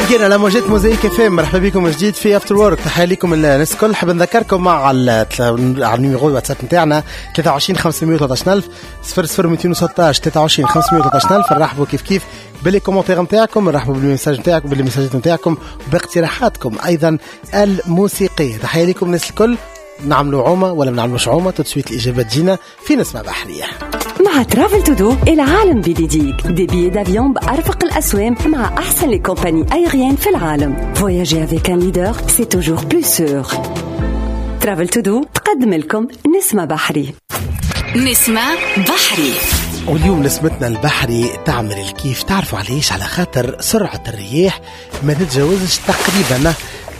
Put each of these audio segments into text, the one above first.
رجعنا على موجات موزايك اف ام. مرحبا بكم من جديد في افتر وورك. تحيه لكم الناس الكل. حاب نذكركم مع على النيميرو الواتساب نتاعنا 23 513000 00216 23 513000. نرحبوا كيف باللي كومنتير نتاعكم، نرحبوا بالميساج نتاعكم بالميساجات نتاعكم باقتراحاتكم ايضا الموسيقيه. تحيه لكم الناس الكل. نعملوا عومه ولا ما نعملوش عومه؟ تسويت الاجابات تجينا في نسمه بحريه. مع ترافل تودو العالم بيديك دي بيي دافيون بأرفق الأسوام مع أحسن لي كومباني أيريان في العالم. فواياجي افيك ان ليدر سي توجور بلو سور. ترافل تودو تقدم لكم نسمة بحري. نسمة بحري. واليوم نسمتنا البحري تعمل الكيف. تعرفوا عليش؟ على خاطر سرعة الرياح ما تتجاوزش تقريبا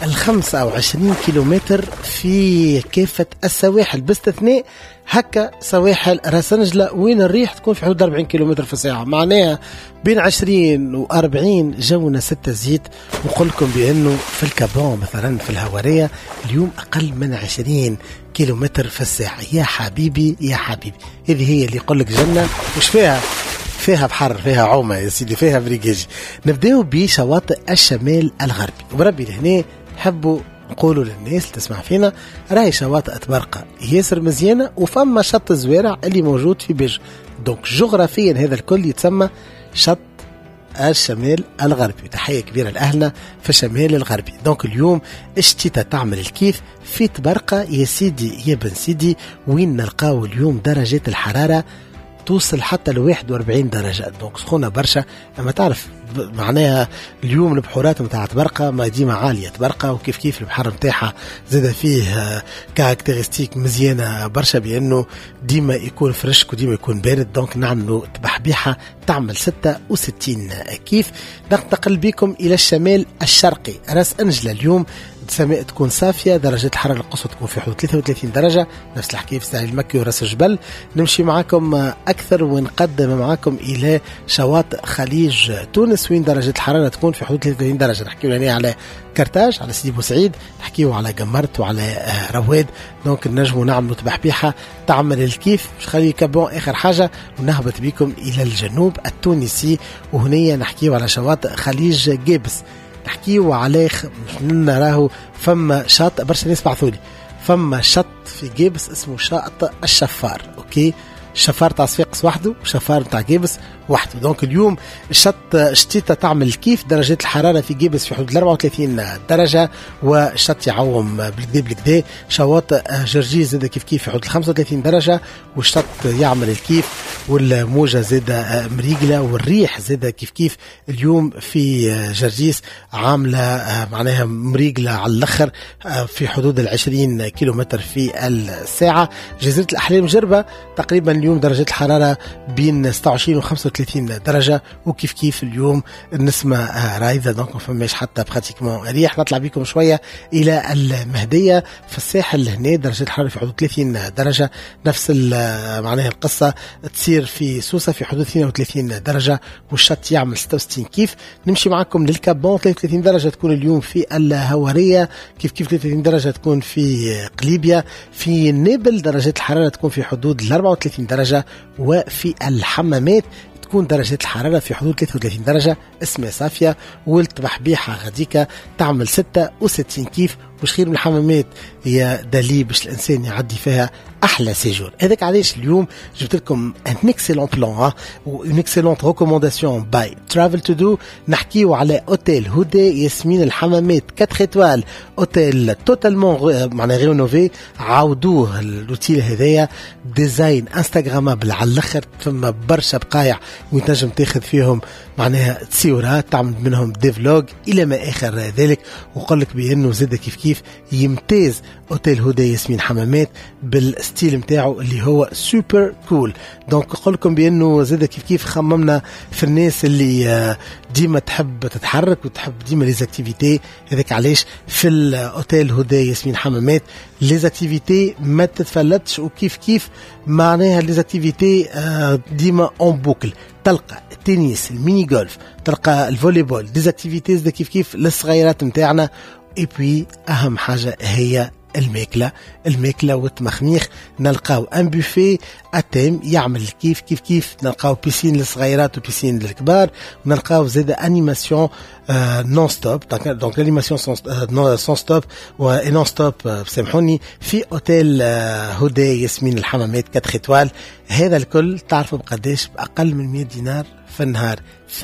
25 كيلومتر في كافة السواحل، باستثناء هكا سواحل راس نجلة وين الريح تكون في حدود 40 كيلومتر في الساعة. معناها بين 20 و40 جونا 6 زيت. نقول لكم بأنه في الكابون مثلا في الهوارية اليوم أقل من 20 كيلومتر في الساعة. يا حبيبي يا حبيبي، هذه هي اللي يقول لك جنة. وش فيها بحر، فيها عومة يا سيدي، فيها بريجاجي. نبداو بشواطئ الشمال الغربي. وبربي لهنا حبوا نقولوا للناس تسمع فينا راهي شواطئ تبرقة ياسر مزيانة، وفما شط الزوارع اللي موجود في بيج. دونك جغرافيا هذا الكل يتسمى شط الشمال الغربي. تحية كبيرة لأهلنا في الشمال الغربي. دونك اليوم الشتيتا تعمل الكيف في تبرقة يا سيدي يا بن سيدي، وين نلقاو اليوم درجات الحرارة توصل حتى ل 41 درجة. دونك سخونة برشا. اما تعرف معناها اليوم البحورات متاع تبرقة ما ديما عالية تبرقة، وكيف كيف البحر متاعها زاد فيه كاركترستيك مزيانة برشا، بأنه ديما يكون فرشك وديما يكون بارد. دونك نعملوا تبحبيحة تعمل 66 كيف. ننتقل بكم إلى الشمال الشرقي. راس أنجلة اليوم السماء تكون صافية، درجة الحرارة القصوى تكون في حدود 33 درجة، نفس الحكاية في ساحل المكي وراس الجبل. نمشي معاكم أكثر ونقدم معاكم إلى شواطئ خليج تونس وين درجة الحرارة تكون في حدود 33 درجة. نحكيو هنا على كرتاج، على سيدي بوسعيد، نحكيو على قمرت وعلى رواد. دونك نجموا نعملوا تبحبيحة تعمل الكيف. مش خلي كابون آخر حاجة. ونهبط بكم إلى الجنوب التونسي، وهنا نحكيو على شواطئ خليج جيبس. نحكيو على راهو فما شاطئ برشا ناس بعثولي، فما شط في جيبس اسمه شاطئ الشفار. اوكي، الشفار تاع صفاقس وحده وشفار تاع جيبس وحده. دونك اليوم الشط شتيتا تعمل كيف. درجة الحرارة في جيبس في حدود 34 درجة، والشط يعوم بالكدا. شواطئ جرجيز زاد كيف في حدود 35 درجة، والشط يعمل الكيف، والموجة زاد مريقلة، والريح زاد كيف اليوم في جرجيس عاملة معناها مريقلة على الأخر في حدود 20 كيلومتر في الساعة. جزيرة الأحلام جربة تقريبا اليوم درجة الحرارة بين 26 و 35 درجة، وكيف اليوم النسمة رايدة. دونك فماش حتى براتيكمون ريح. نطلع بكم شوية إلى المهدية في الساحل. هنا درجة الحرارة في حدود 30 درجة. نفس معناها القصة تصير في سوسة في حدود 32 درجة، والشط يعمل 66 كيف. نمشي معكم للكابون. 33 درجة تكون اليوم في الهوارية، كيف 33 درجة تكون في قليبيا. في نابل درجة الحرارة تكون في حدود 34 درجة، وفي الحمامات تكون درجة الحرارة في حدود 33 درجة. اسمها صافية، والتبحبيحة غديكة تعمل 66 كيف. وش خير من الحمامات هي دليل باش الإنسان يعدي فيها أحلى سيجور. هذاك علاش اليوم جبت لكم ان اكسيلون بلان وان اكسيلونت ريكومونداسيون باي ترافل تو دو. نحكيو على اوتيل هدى ياسمين الحمامات 4 إيطوال، اوتيل توتالمون معناها رينوفي. عاودوه الاوتيل هذايا ديزاين انستغرامابل على الاخر. ثم برشا بقايع وتنجم تاخذ فيهم معناها تصويرات، تعمل منهم ديفلوج الى ما اخر ذلك. وقال لك بانه زاد كيف يمتاز اوتيل هدى ياسمين حمامات بالستيل متاعه اللي هو سوبر كول. دونك نقول لكم بانه زاد كيف خممنا في الناس اللي ديما تحب تتحرك وتحب ديما ليزاكتيفيتي. هذاك علاش في الاوتيل هدى ياسمين حمامات ليزاكتيفيتي ما تتفلتش، وكيف معناها ليزاكتيفيتي ديما اون بوكل. تلقى التنس، الميني جولف، تلقى الفوليبول، ديزاكتيفيتيز كيف للصغيرات متاعنا. اي بي اهم حاجه هي الماكلة والتمخميخ. نلقاو ان بوفيه اتيم يعمل كيف نلقاو بيسين للصغيرات وبيسين للكبار. ونلقاو زيادة انيماسيون نون ستوب. دونك الانيماسيون سون ستوب ونون ستوب سامحوني في اوتيل هدى ياسمين الحمامات 4 étoiles. هذا الكل تعرفوا بقداش؟ بأقل من 100 دينار في النهار.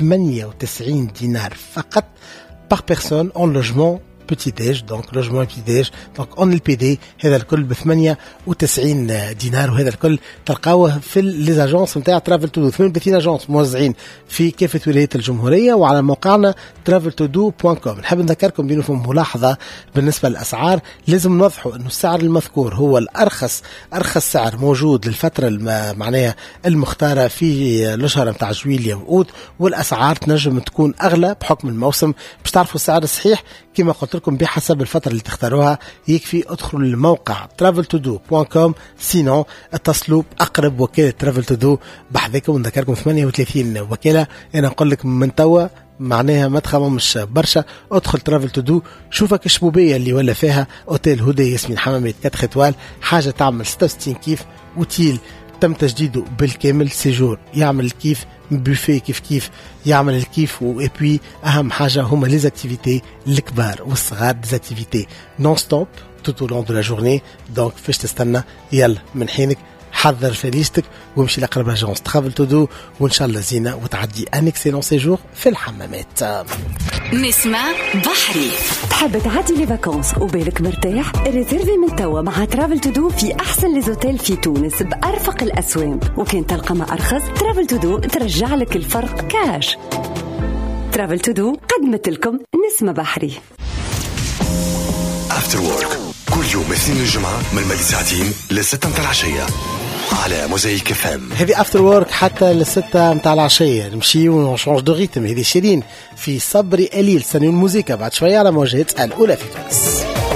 98 دينار فقط par personne en logement petit déj. Donc logement petit déj, donc on LPD. هذا الكل ب 98 دينار. وهذا الكل تلقاوه في لي اجونس نتاع ترافل تو دو. 38 اجونس موزعين في كافة ولايات الجمهورية وعلى موقعنا traveltodo.com. نحب نذكركم بأنه في ملاحظة بالنسبة للأسعار. لازم نوضحوا أنه السعر المذكور هو الأرخص سعر موجود للفترة معناها المختارة في الشهر نتاع جويلية وأوت. والأسعار تنجم تكون أغلى بحكم الموسم. باش تعرفوا السعر الصحيح كما قلت لكم بحسب الفترة اللي تختاروها يكفي ادخلوا للموقع traveltodo.com. سينو اتصلوا بأقرب وكالة traveltodo بحذاكم. ونذكركم 38 وكالة. أنا أقول لك من توا معناها ما تخممش برشا. ادخل traveltodo شوفك الشبوبية اللي ولا فيها اوتيل هدى ياسمين حمامات 4 étoiles. حاجة تعمل 66 كيف. وتيل تم تجديده بالكامل. سيجور يعمل الكيف. بوفيه كيف يعمل الكيف. وإبوي أهم حاجة هما ليز اكتيفيتي الكبار والصغار. ديز اكتيفيتي نون ستوب توتو لون دو لا جورني. دونك فاش تستنى يلا من حينك حضر فليستك وامشي لأقرب اجونس traveltodo. وإن شاء الله زينة وتعدي ان اكسيلون سيجور في الحمامات. نسمة بحري. تحب تعدي لي فاكونس وبالك مرتاح؟ ريزيرفي من توا مع traveltodo في أحسن ليزوتيل في تونس بأرفق الأسواق. وكان تلقى ما أرخص traveltodo ترجع لك الفرق كاش. traveltodo قدمت لكم نسمة بحري. After Work كل يوم اثنين الجمعة من 2 ل6 متاع العشية على موزايك اف ام. هذه افتر وورك حتى ل6 متاع العشية. نمشي ونشونج دو ريتم. هذه شيرين في صبري قليل. سنيون الموسيقى بعد شوية على موجات الأولى في تونس.